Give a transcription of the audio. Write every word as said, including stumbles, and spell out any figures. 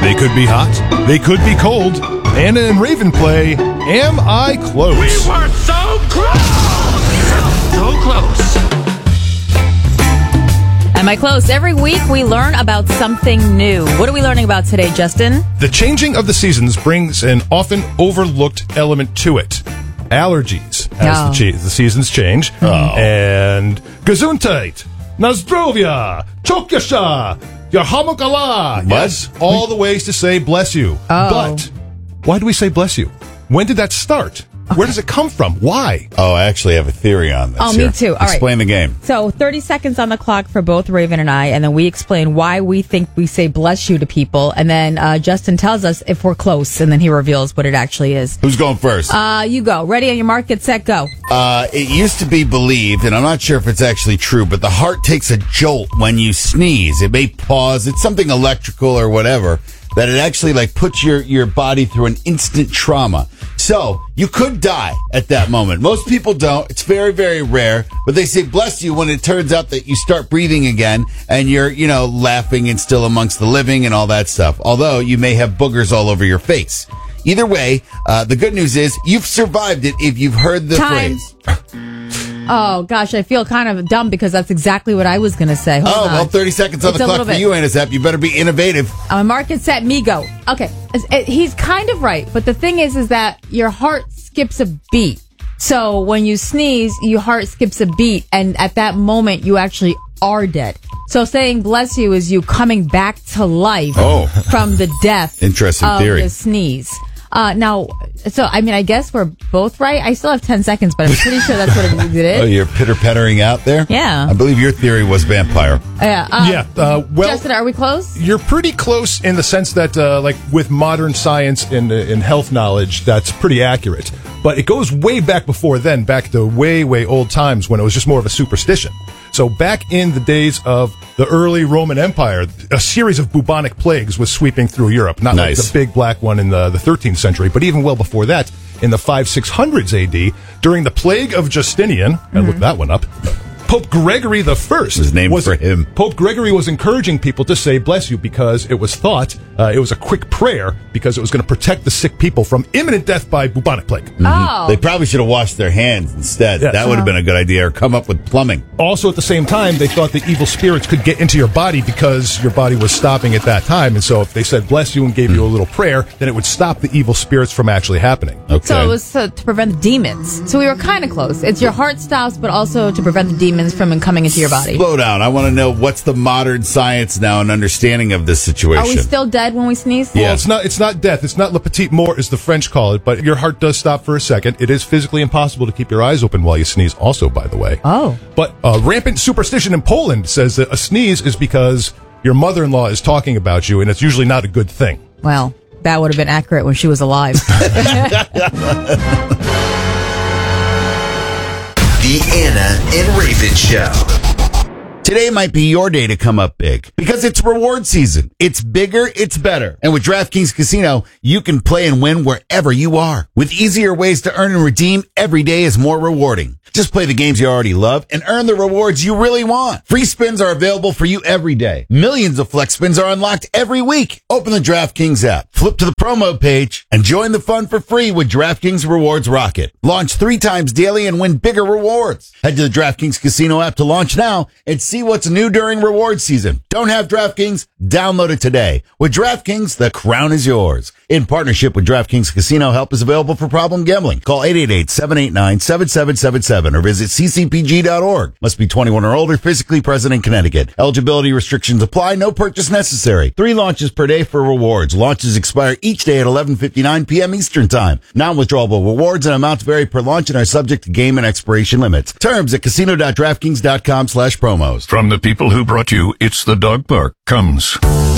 They could be hot. They could be cold. Anna and Raven play Am I Close? We were so close! So close. Am I close? Every week we learn about something new. What are we learning about today, Justin? The changing of the seasons brings an often overlooked element to it. Allergies as Oh. the, che- the seasons change. And Gesundheit, Nazdrovia, Chokasha, Yarhamukala. Yes, all the ways to say bless you. Oh. But why do we say bless you? When did that start? Where does it come from? Why? Oh, I actually have a theory on this. Oh, me here. too. All right. Explain the game. So thirty seconds on the clock for both Raven and I, and then we explain why we think we say bless you to people, and then uh, Justin tells us if we're close, and then he reveals what it actually is. Who's going first? Uh, you go. Ready on your mark, get set, go. Uh, it used to be believed, and I'm not sure if it's actually true, but the heart takes a jolt when you sneeze. It may pause. It's something electrical or whatever, that it actually like puts your, your body through an instant trauma. So you could die at that moment. Most people don't. It's very, very rare, but they say bless you when it turns out that you start breathing again and you're, you know, laughing and still amongst the living and all that stuff. Although you may have boogers all over your face. Either way, uh, the good news is you've survived it if you've heard the Time. phrase. Oh, gosh, I feel kind of dumb because that's exactly what I was going to say. Hold Oh, on. well, thirty seconds on It's the a clock little for bit. you, Anasap. You better be innovative. Uh, mark it, set, me, go. Okay. It's- it- He's kind of right, but the thing is, is that your heart skips a beat. So when you sneeze, your heart skips a beat, and at that moment, you actually are dead. So saying bless you is you coming back to life Oh. from the death Interesting of theory. the sneeze. Uh, now, so, I mean, I guess we're both right. I still have ten seconds, but I'm pretty sure that's what it is. Oh, you're pitter-pattering out there? Yeah. I believe your theory was vampire. Yeah. Um, yeah, uh, well, Justin, are we close? you're pretty close in the sense that, uh, like, with modern science and, uh, and health knowledge, that's pretty accurate. But it goes way back before then, back to way, way old times when it was just more of a superstition. So back in the days of the early Roman Empire, a series of bubonic plagues was sweeping through Europe. Not Nice. like the big black one in the, the thirteenth century, but even well before that, in the five six hundreds A D, during the plague of Justinian, I looked that one up, Pope Gregory the First was named for him. Pope Gregory was encouraging people to say bless you because it was thought uh, it was a quick prayer because it was going to protect the sick people from imminent death by bubonic plague. Oh. They probably should have washed their hands instead. Yes. That would have been a good idea, or come up with plumbing. Also, at the same time, they thought that evil spirits could get into your body because your body was stopping at that time. And so if they said bless you and gave you a little prayer, then it would stop the evil spirits from actually happening. Okay. So it was uh, to prevent the demons. So we were kind of close. It's your heart stops, but also to prevent the demons from coming into your body. Slow down. I want to know what's the modern science now and understanding of this situation. Are we still dead when we sneeze? Yeah. Well, it's not, it's not death. It's not le petit mort, as the French call it, but your heart does stop for a second. It is physically impossible to keep your eyes open while you sneeze, also, by the way. Oh. But uh, rampant superstition in Poland says that a sneeze is because your mother-in-law is talking about you, and it's usually not a good thing. Well, that would have been accurate when she was alive. The Anna and Raven Show. Today might be your day to come up big because it's reward season. It's bigger, it's better. And with DraftKings Casino, you can play and win wherever you are. With easier ways to earn and redeem, every day is more rewarding. Just play the games you already love and earn the rewards you really want. Free spins are available for you every day. Millions of flex spins are unlocked every week. Open the DraftKings app, flip to the promo page, and join the fun for free with DraftKings Rewards Rocket. Launch three times daily and win bigger rewards. Head to the DraftKings Casino app to launch now and see what's new during reward season. Don't have DraftKings? Download it today. With DraftKings, the crown is yours. In partnership with DraftKings Casino, help is available for problem gambling. Call eight eight eight, seven eight nine, seven seven seven seven or visit c c p g dot org. Must be twenty-one or older, physically present in Connecticut. Eligibility restrictions apply. No purchase necessary. Three launches per day for rewards. Launches expire each day at eleven fifty-nine p.m. Eastern Time. Non-withdrawable rewards and amounts vary per launch and are subject to game and expiration limits. Terms at casino dot draftkings dot com slash promos. From the people who brought you It's the Dog Park comes